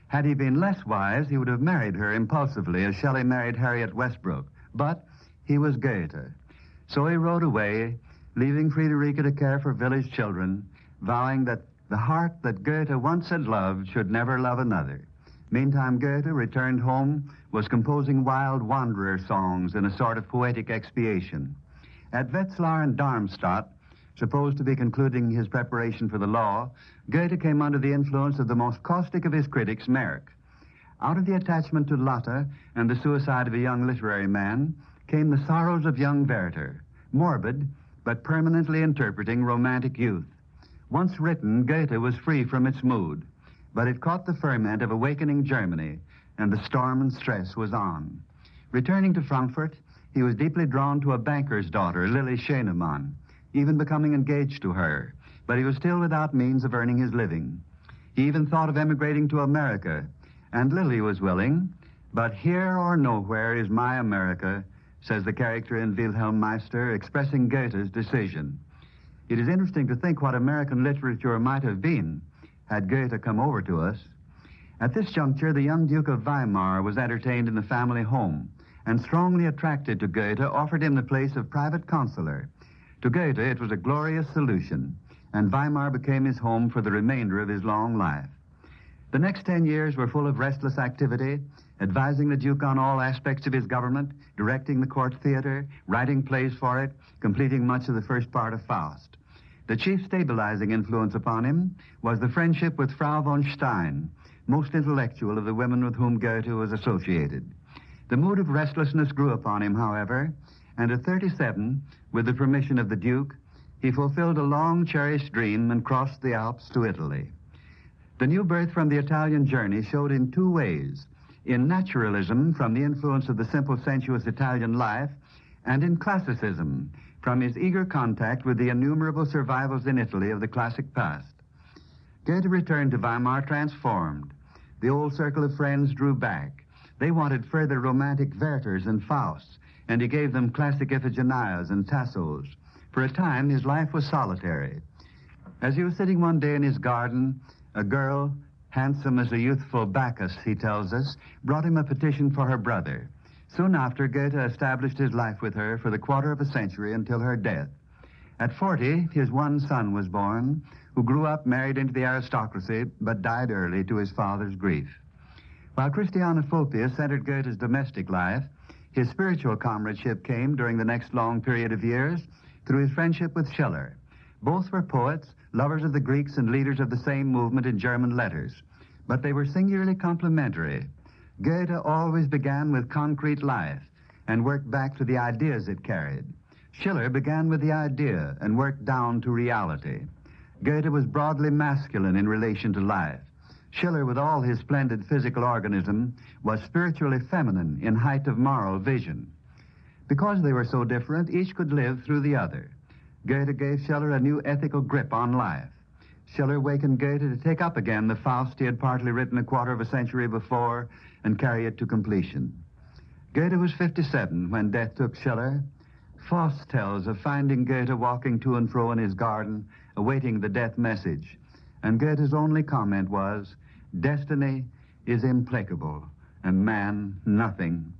Had he been less wise, he would have married her impulsively as Shelley married Harriet Westbrook. But he was Goethe. So he rode away, leaving Friederike to care for village children, vowing that the heart that Goethe once had loved should never love another. Meantime, Goethe returned home, was composing wild wanderer songs in a sort of poetic expiation. At Wetzlar and Darmstadt, supposed to be concluding his preparation for the law, Goethe came under the influence of the most caustic of his critics, Merck. Out of the attachment to Lotte and the suicide of a young literary man came the sorrows of young Werther, morbid but permanently interpreting romantic youth. Once written, Goethe was free from its mood, but it caught the ferment of awakening Germany, and the storm and stress was on. Returning to Frankfurt, he was deeply drawn to a banker's daughter, Lily Schönemann, even becoming engaged to her, but he was still without means of earning his living. He even thought of emigrating to America, and Lily was willing, but here or nowhere is my America, says the character in Wilhelm Meister, expressing Goethe's decision. It is interesting to think what American literature might have been had Goethe come over to us. At this juncture, the young Duke of Weimar was entertained in the family home, and strongly attracted to Goethe, offered him the place of private consular. To Goethe, it was a glorious solution, and Weimar became his home for the remainder of his long life. The next 10 years were full of restless activity, advising the Duke on all aspects of his government, directing the court theater, writing plays for it, completing much of the first part of Faust. The chief stabilizing influence upon him was the friendship with Frau von Stein, most intellectual of the women with whom Goethe was associated. The mood of restlessness grew upon him, however, and at 37, with the permission of the Duke, he fulfilled a long-cherished dream and crossed the Alps to Italy. The new birth from the Italian journey showed in two ways: in naturalism, from the influence of the simple, sensuous Italian life, and in classicism, from his eager contact with the innumerable survivals in Italy of the classic past. Goethe returned to Weimar transformed. The old circle of friends drew back. They wanted further romantic Werthers and Fausts, and he gave them classic Iphigenias and Tassos. For a time, his life was solitary. As he was sitting one day in his garden, a girl, handsome as a youthful Bacchus, he tells us, brought him a petition for her brother. Soon after, Goethe established his life with her for the quarter of a century until her death. At 40, his one son was born, who grew up married into the aristocracy, but died early to his father's grief. While Christiane Fulpius centered Goethe's domestic life, his spiritual comradeship came during the next long period of years through his friendship with Schiller. Both were poets, lovers of the Greeks and leaders of the same movement in German letters, but they were singularly complementary. Goethe always began with concrete life and worked back to the ideas it carried. Schiller began with the idea and worked down to reality. Goethe was broadly masculine in relation to life. Schiller, with all his splendid physical organism, was spiritually feminine in height of moral vision. Because they were so different, each could live through the other. Goethe gave Schiller a new ethical grip on life. Schiller wakened Goethe to take up again the Faust he had partly written a quarter of a century before and carry it to completion. Goethe was 57 when death took Schiller. Faust tells of finding Goethe walking to and fro in his garden, awaiting the death message. And Goethe's only comment was, "Destiny is implacable, and man nothing."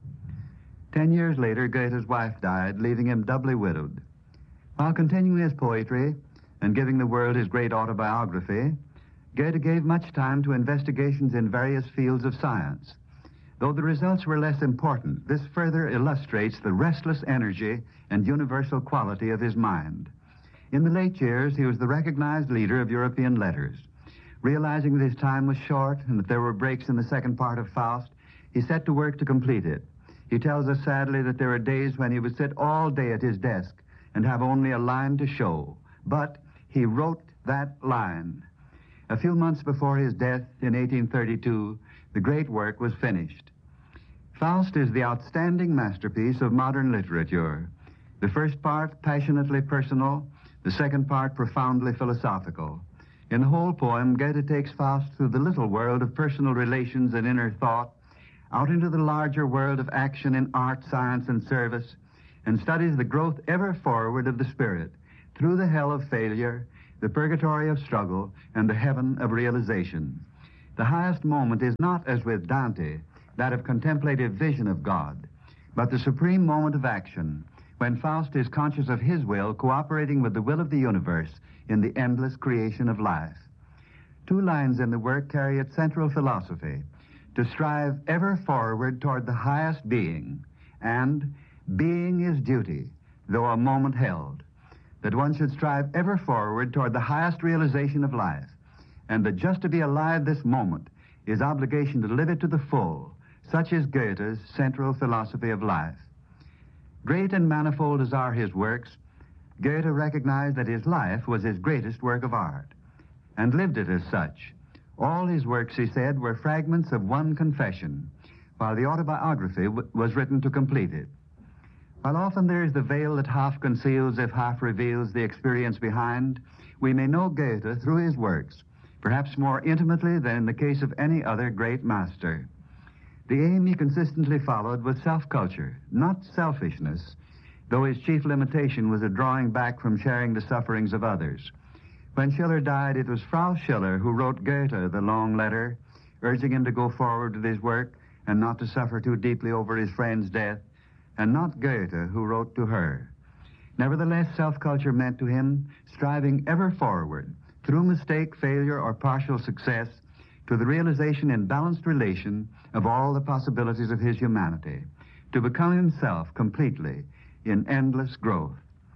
10 years later, Goethe's wife died, leaving him doubly widowed. While continuing his poetry and giving the world his great autobiography, Goethe gave much time to investigations in various fields of science. Though the results were less important, this further illustrates the restless energy and universal quality of his mind. In the late years, he was the recognized leader of European letters. Realizing that his time was short and that there were breaks in the second part of Faust, he set to work to complete it. He tells us sadly that there were days when he would sit all day at his desk and have only a line to show. But he wrote that line. A few months before his death in 1832, the great work was finished. Faust is the outstanding masterpiece of modern literature. The first part passionately personal, the second part profoundly philosophical. In the whole poem, Goethe takes Faust through the little world of personal relations and inner thought, out into the larger world of action in art, science, and service, and studies the growth ever forward of the spirit, through the hell of failure, the purgatory of struggle, and the heaven of realization. The highest moment is not, as with Dante, that of contemplative vision of God, but the supreme moment of action, when Faust is conscious of his will cooperating with the will of the universe in the endless creation of life. Two lines in the work carry its central philosophy: to strive ever forward toward the highest being, and being is duty, though a moment held. That one should strive ever forward toward the highest realization of life, and that just to be alive this moment is obligation to live it to the full. Such is Goethe's central philosophy of life. Great and manifold as are his works, Goethe recognized that his life was his greatest work of art, and lived it as such. All his works, he said, were fragments of one confession, while the autobiography was written to complete it. While often there is the veil that half conceals, if half reveals, the experience behind, we may know Goethe through his works, perhaps more intimately than in the case of any other great master. The aim he consistently followed was self-culture, not selfishness, though his chief limitation was a drawing back from sharing the sufferings of others. When Schiller died, it was Frau Schiller who wrote Goethe the long letter, urging him to go forward with his work and not to suffer too deeply over his friend's death, and not Goethe who wrote to her. Nevertheless, self-culture meant to him striving ever forward, through mistake, failure, or partial success, to the realization in balanced relation of all the possibilities of his humanity, to become himself completely in endless growth.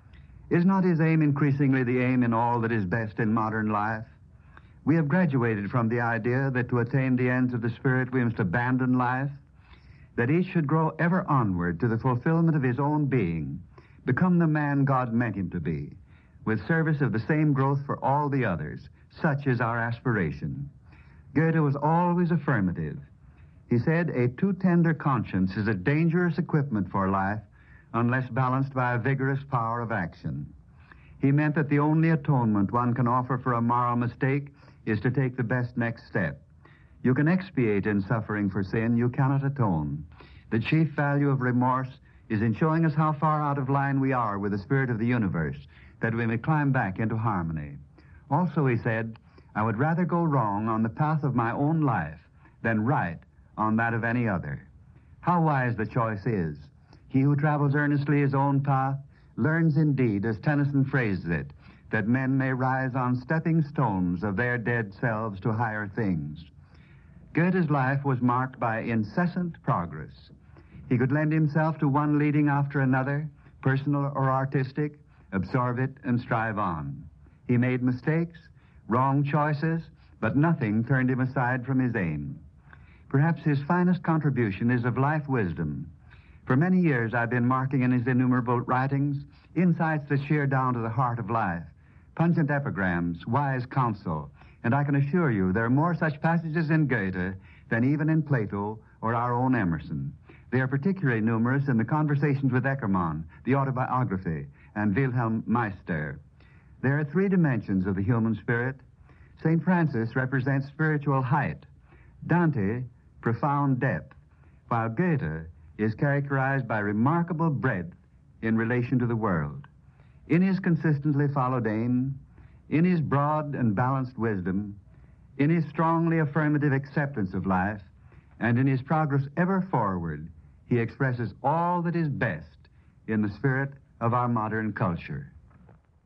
Is not his aim increasingly the aim in all that is best in modern life? We have graduated from the idea that to attain the ends of the spirit we must abandon life, that each should grow ever onward to the fulfillment of his own being, become the man God meant him to be, with service of the same growth for all the others. Such is our aspiration. Goethe was always affirmative. He said, a too tender conscience is a dangerous equipment for life unless balanced by a vigorous power of action. He meant that the only atonement one can offer for a moral mistake is to take the best next step. You can expiate in suffering for sin, you cannot atone. The chief value of remorse is in showing us how far out of line we are with the spirit of the universe, that we may climb back into harmony. Also, he said, I would rather go wrong on the path of my own life than right on that of any other. How wise the choice is. He who travels earnestly his own path learns indeed, as Tennyson phrases it, that men may rise on stepping stones of their dead selves to higher things. Goethe's life was marked by incessant progress. He could lend himself to one leading after another, personal or artistic, absorb it and strive on. He made mistakes, wrong choices, but nothing turned him aside from his aim. Perhaps his finest contribution is of life wisdom. For many years I've been marking in his innumerable writings insights that shear down to the heart of life, pungent epigrams, wise counsel, and I can assure you there are more such passages in Goethe than even in Plato or our own Emerson. They are particularly numerous in the Conversations with Eckermann, the autobiography, and Wilhelm Meister. There are three dimensions of the human spirit. St. Francis represents spiritual height, Dante, profound depth, while Goethe is characterized by remarkable breadth in relation to the world. In his consistently followed aim, in his broad and balanced wisdom, in his strongly affirmative acceptance of life, and in his progress ever forward, he expresses all that is best in the spirit of our modern culture.